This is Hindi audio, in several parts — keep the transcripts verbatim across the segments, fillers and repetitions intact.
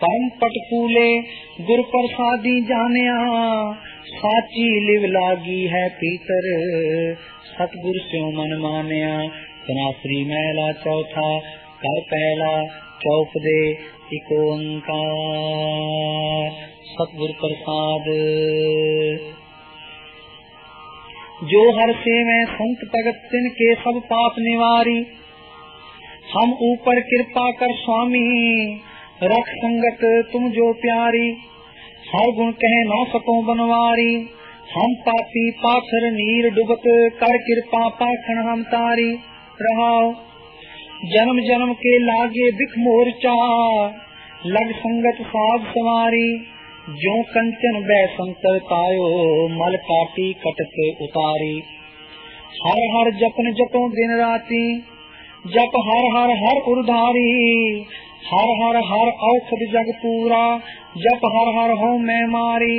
परम पटकूले गुर प्रसादी जानिया, साची लिव लागी है पीतर, सतगुर स्यों मन मानिया। तनाश्री महला चौथा, कर पहला चौप दे एक ओंकार। सतगुर प्रसाद। जो हर से में संत भगत तिनके सब पाप निवारी, हम ऊपर कृपा कर स्वामी, रख संगत तुम जो प्यारी। हर गुण कह न सको बनवारी, हम पापी पाथर नीर डुबत, कर कृपा पाखण हम तारी। रहाओ जन्म जन्म के लागे बिख मोर्चा, लग संगत साध सवारी। जो कंचन बैसंतर तायो, मल काटी कटक उतारी। हर हर जपन जपो दिन राती, जप हर हर हर उर्धारी। हर हर हर औषध जग पूरा, जप हर हर हो मैं मारी।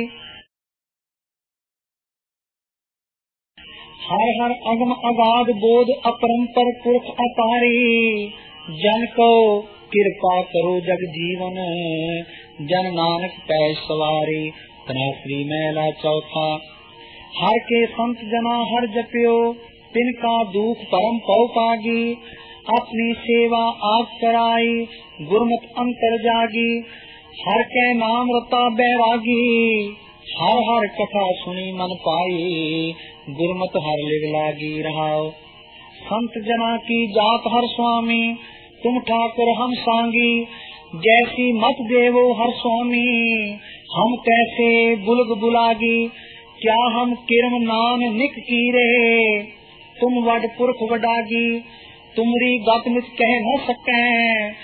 हर हर अगम अगाध बोध अपरंपर पुरख अपारी। जन को कृपा करो जग जीवन, जन नानक पै सवारी। तनाश्री महला चौथा। हर के संत जना हर जपियो, तिनका दुख परम पौ पागी। अपनी सेवा आप कराई, गुरमत अंतर जागी। हर के नाम रता बैरागी, हर हर कथा सुनी मन पाई। गुरमत हर लिव लागी। रहाओ संत जना की जात हर स्वामी, तुम ठाकुर हम सांगी। जैसी मत देवो हर स्वामी, हम कैसे बुलग बुलागी। क्या हम किरम नान निक कीरे, तुम वड पुरख वडागी। तुमरी गत मित कह न सकै,